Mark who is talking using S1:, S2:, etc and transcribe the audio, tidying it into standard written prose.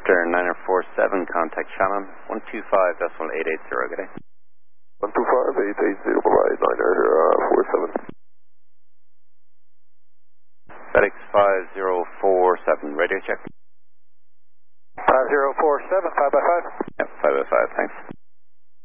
S1: Vector 9047, contact Shannon, 125.880, good day.
S2: 125.880, provide 9047.
S1: FedEx 5047, radio check.
S3: 5047, 5 by 5.
S1: Yep, 5 by 5, thanks.